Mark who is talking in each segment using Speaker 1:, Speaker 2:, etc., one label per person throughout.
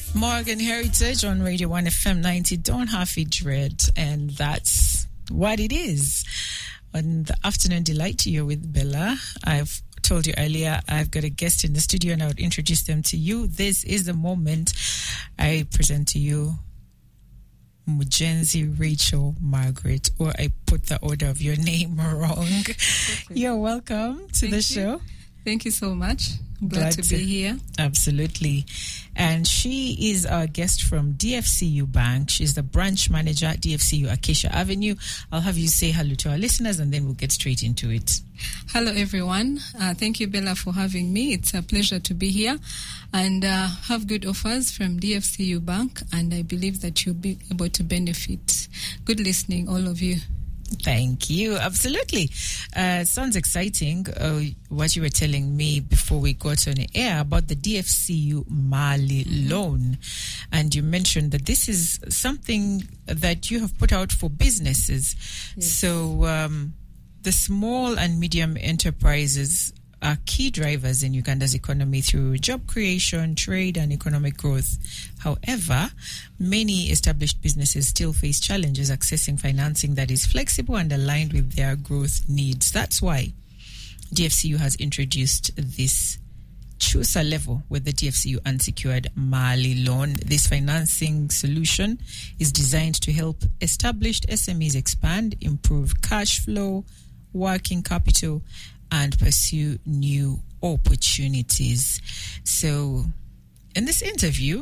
Speaker 1: Morgan Heritage on Radio 1 FM 90. Don't have it dread. And that's what it is. On the afternoon delight, you're with Bella. I've told you earlier, I've got a guest in the studio and I would introduce them to you. This is the moment I present to you Mujenzi Rachel Margaret, or I put the order of your name wrong. Okay. You're welcome to the show.
Speaker 2: Thank you so much. Glad to be here.
Speaker 1: Absolutely. And she is our guest from DFCU Bank. She's the branch manager at DFCU Acacia Avenue. I'll have you say hello to our listeners and then we'll get straight into it.
Speaker 2: Hello, everyone. Thank you, Bella, for having me. It's a pleasure to be here and have good offers from DFCU Bank. And I believe that you'll be able to benefit. Good listening, all of you.
Speaker 1: Thank you. Absolutely. Sounds exciting. What you were telling me before we got on the air about the DFCU Mali loan. And you mentioned that this is something that you have put out for businesses. Yes. So the small and medium enterprises are key drivers in Uganda's economy through job creation, trade, and economic growth. However, many established businesses still face challenges accessing financing that is flexible and aligned with their growth needs. That's why DFCU has introduced this CHUSA level with the DFCU unsecured Mali loan. This financing solution is designed to help established SMEs expand, improve cash flow, working capital, and pursue new opportunities. So, in this interview,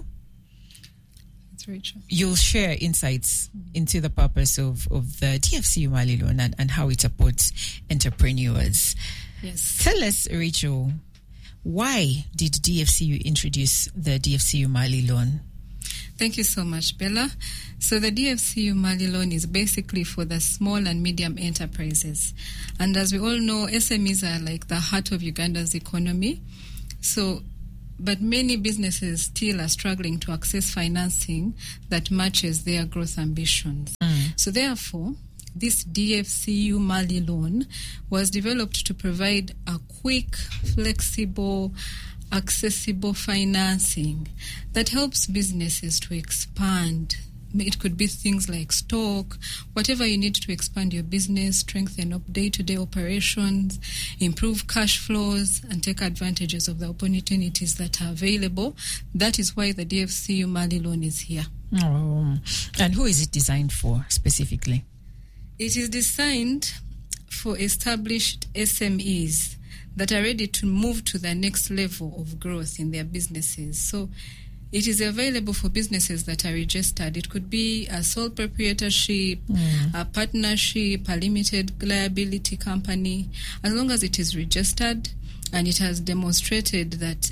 Speaker 1: you'll share insights into the purpose of the DFCU Mali loan and how it supports entrepreneurs.
Speaker 2: Yes.
Speaker 1: Tell us, Rachel, why did DFCU introduce the DFCU Mali loan?
Speaker 2: Thank you so much, Bella. So the DFCU Mali loan is basically for the small and medium enterprises. And as we all know, SMEs are like the heart of Uganda's economy. So, but many businesses still are struggling to access financing that matches their growth ambitions. So therefore, this DFCU Mali loan was developed to provide a quick, flexible, accessible financing that helps businesses to expand. It could be things like stock, whatever you need to expand your business, strengthen up day-to-day operations, improve cash flows, and take advantages of the opportunities that are available. That is why the DFCU Mali loan is here.
Speaker 1: Oh. And who is it designed for specifically?
Speaker 2: It is designed for established SMEs that are ready to move to the next level of growth in their businesses. So it is available for businesses that are registered. It could be a sole proprietorship, a partnership, a limited liability company. As long as it is registered and it has demonstrated that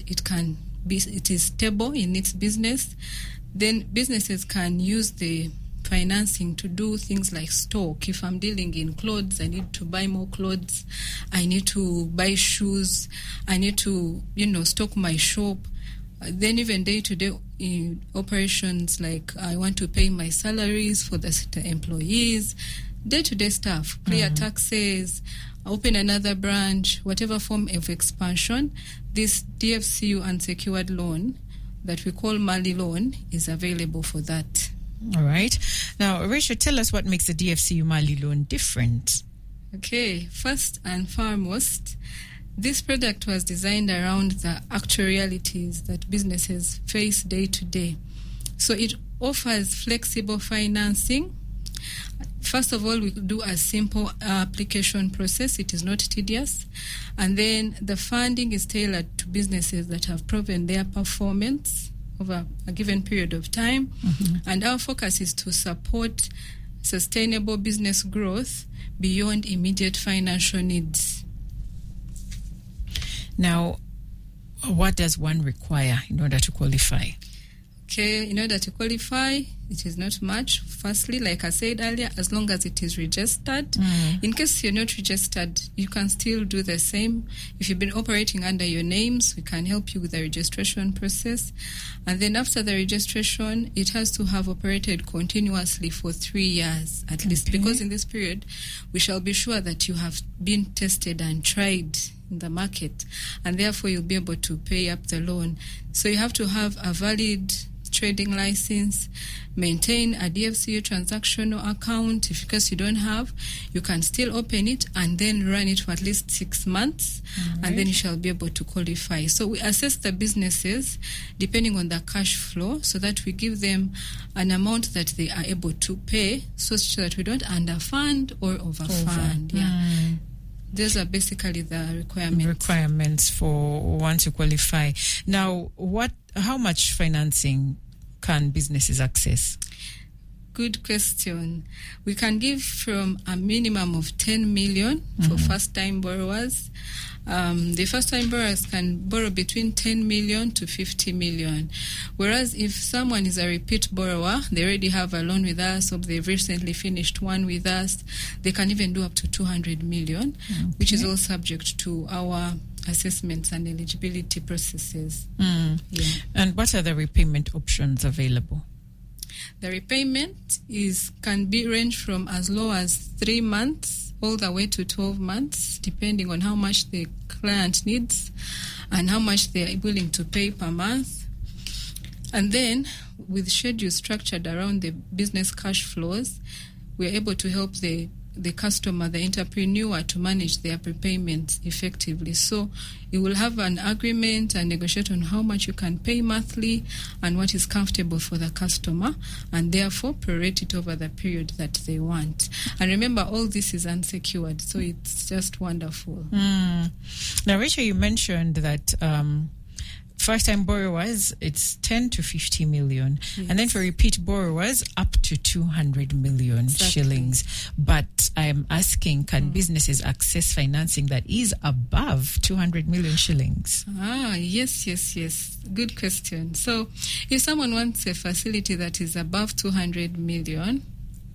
Speaker 2: it is stable in its business, then businesses can use the financing to do things like stock. If I'm dealing in clothes, I need to buy more clothes. I need to buy shoes. I need to, stock my shop. Then even day-to-day operations, like I want to pay my salaries for the employees, day-to-day stuff, clear taxes, open another branch, whatever form of expansion, this DFCU unsecured loan that we call Mali loan is available for that.
Speaker 1: All right. Now, Rachel, tell us what makes the DFCU Mali loan different.
Speaker 2: Okay. First and foremost, this product was designed around the actual realities that businesses face day to day. So it offers flexible financing. First of all, we do a simple application process. It is not tedious. And then the funding is tailored to businesses that have proven their performance over a given period of time. And our focus is to support sustainable business growth beyond immediate financial needs.
Speaker 1: Now, what does one require in order to qualify?
Speaker 2: Okay, in order to qualify, it is not much. Firstly, like I said earlier, as long as it is registered. In case you're not registered, you can still do the same. If you've been operating under your names, we can help you with the registration process. And then after the registration, it has to have operated continuously for 3 years at least, because in this period, we shall be sure that you have been tested and tried in the market, and therefore you'll be able to pay up the loan. So you have to have a valid trading license, maintain a DFCU transactional account. If because you don't have, you can still open it and then run it for at least 6 months, and then you shall be able to qualify. So we assess the businesses depending on the cash flow, so that we give them an amount that they are able to pay, so that we don't underfund or overfund. Those are basically the requirements for one to qualify.
Speaker 1: Now, how much financing can businesses access?
Speaker 2: Good question. We can give from a minimum of 10 million for first-time borrowers. The first-time borrowers can borrow between 10 million to 50 million. Whereas if someone is a repeat borrower, they already have a loan with us, or they've recently finished one with us, they can even do up to 200 million, which is all subject to our assessments and eligibility processes.
Speaker 1: And what are the repayment options available?
Speaker 2: The repayment can be range from as low as 3 months all the way to 12 months, depending on how much the client needs and how much they are willing to pay per month. And then, with schedules structured around the business cash flows, we are able to help the customer, the entrepreneur, to manage their prepayments effectively. So you will have an agreement and negotiate on how much you can pay monthly and what is comfortable for the customer, and therefore prorate it over the period that they want. And remember, all this is unsecured, so it's just wonderful.
Speaker 1: Now, Rachel, you mentioned that first-time borrowers, it's 10 to 50 million. Yes. And then for repeat borrowers, up to 200 million shillings. But I am asking, can businesses access financing that is above 200 million shillings?
Speaker 2: Yes. Good question. So if someone wants a facility that is above 200 million,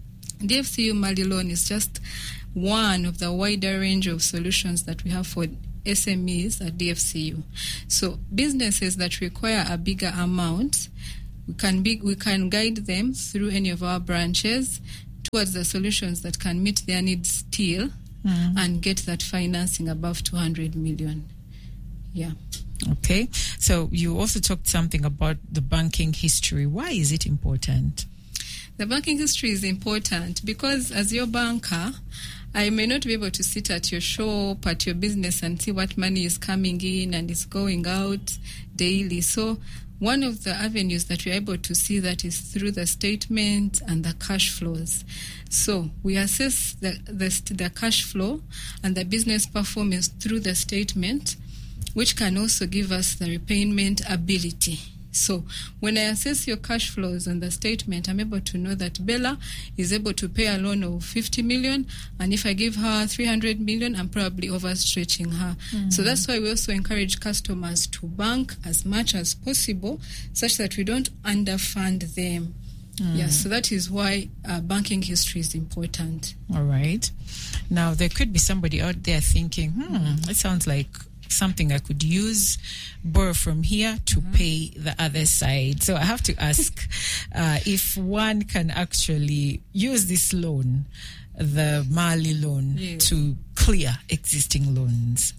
Speaker 2: DFCU Mali Loan is just one of the wider range of solutions that we have for SMEs at DFCU. So businesses that require a bigger amount, we can guide them through any of our branches towards the solutions that can meet their needs still and get that financing above 200 million. Yeah.
Speaker 1: Okay. So you also talked something about the banking history. Why is it important?
Speaker 2: The banking history is important because as your banker, I may not be able to sit at your shop, at your business, and see what money is coming in and is going out daily. So one of the avenues that we're able to see that is through the statement and the cash flows. So we assess the cash flow and the business performance through the statement, which can also give us the repayment ability. So when I assess your cash flows on the statement, I'm able to know that Bella is able to pay a loan of 50 million, and if I give her 300 million, I'm probably overstretching her. So that's why we also encourage customers to bank as much as possible, such that we don't underfund them. Yes, so that is why banking history is important.
Speaker 1: All right. Now, there could be somebody out there thinking, it sounds like something I could use, borrow from here to pay the other side. So I have to ask if one can actually use this loan, the Mali loan, to clear existing loans.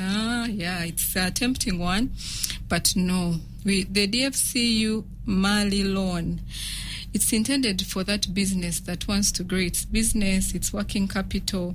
Speaker 2: It's a tempting one, but no. The DFCU Mali loan, it's intended for that business that wants to grow its business, its working capital.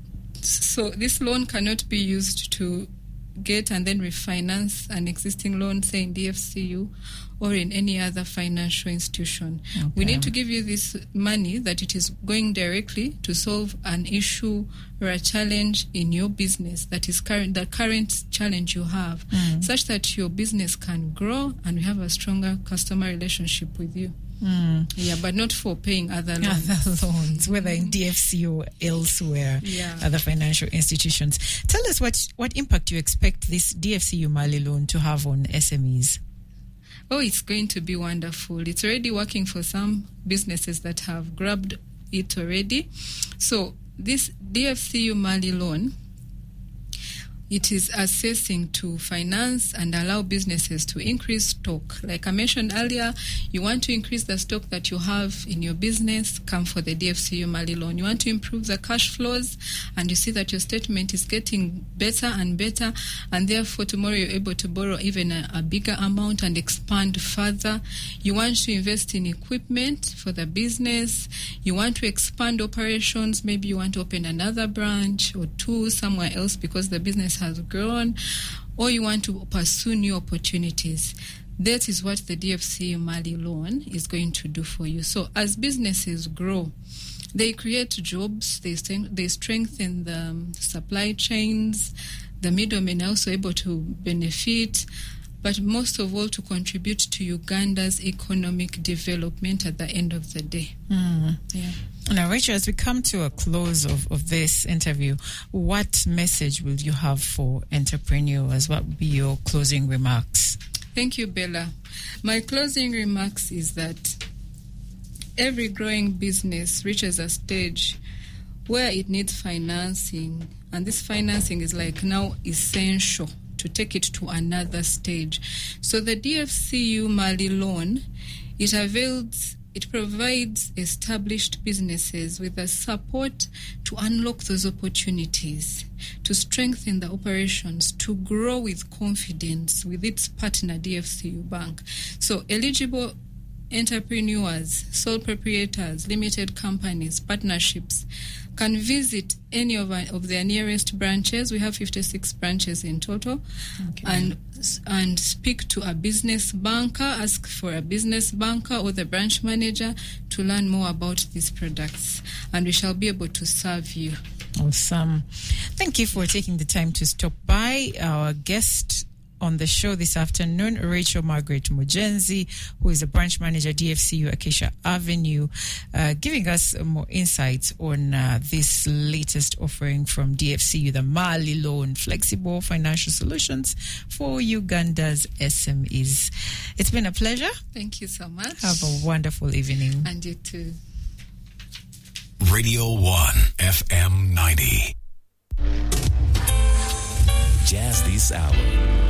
Speaker 2: So this loan cannot be used to get and then refinance an existing loan, say in DFCU or in any other financial institution. Okay. We need to give you this money that it is going directly to solve an issue or a challenge in your business that is the current challenge you have, such that your business can grow and we have a stronger customer relationship with you. But not for paying other loans.
Speaker 1: Whether in DFC or elsewhere, other financial institutions. Tell us what impact you expect this DFCU Mali loan to have on SMEs.
Speaker 2: Oh, it's going to be wonderful. It's already working for some businesses that have grabbed it already. So this DFCU Mali loan, it is assessing to finance and allow businesses to increase stock. Like I mentioned earlier, you want to increase the stock that you have in your business, come for the DFCU Mali loan. You want to improve the cash flows, and you see that your statement is getting better and better, and therefore tomorrow you're able to borrow even a bigger amount and expand further. You want to invest in equipment for the business. You want to expand operations. Maybe you want to open another branch or two somewhere else because the business has grown, or you want to pursue new opportunities. That is what the DFCU Mali loan is going to do for you. So as businesses grow, they create jobs, they strengthen the supply chains, the middlemen are also able to benefit, but most of all to contribute to Uganda's economic development at the end of the day. Yeah.
Speaker 1: Now, Rachel, as we come to a close of this interview, what message will you have for entrepreneurs? What would be your closing remarks?
Speaker 2: Thank you, Bella. My closing remarks is that every growing business reaches a stage where it needs financing, and this financing is like now essential to take it to another stage. So the DFCU Mali loan, it provides established businesses with the support to unlock those opportunities, to strengthen the operations, to grow with confidence with its partner DFCU Bank. So eligible entrepreneurs, sole proprietors, limited companies, partnerships can visit any of their nearest branches. We have 56 branches in total. Okay. And speak to a business banker, ask for a business banker or the branch manager to learn more about these products, and we shall be able to serve you.
Speaker 1: Awesome. Thank you for taking the time to stop by. Our guest on the show this afternoon, Rachel Margaret Mugenzi, who is a branch manager, DFCU Acacia Avenue, giving us more insights on this latest offering from DFCU, the Mali loan, flexible financial solutions for Uganda's SMEs. It's been a pleasure.
Speaker 2: Thank you so much.
Speaker 1: Have a wonderful evening.
Speaker 2: And you too.
Speaker 3: Radio 1 FM 90. Jazz this hour.